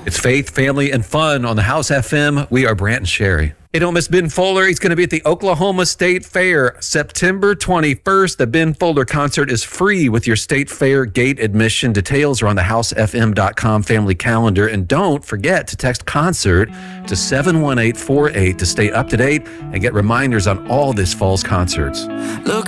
It's faith, family, and fun on the House FM. We are Brant and Sherry. Hey, don't miss Ben Folder. He's going to be at the Oklahoma State Fair September 21st. The Ben Folder concert is free with your State Fair gate admission. Details are on the housefm.com family calendar. And don't forget to text concert to 71848 to stay up to date and get reminders on all this fall's concerts. Look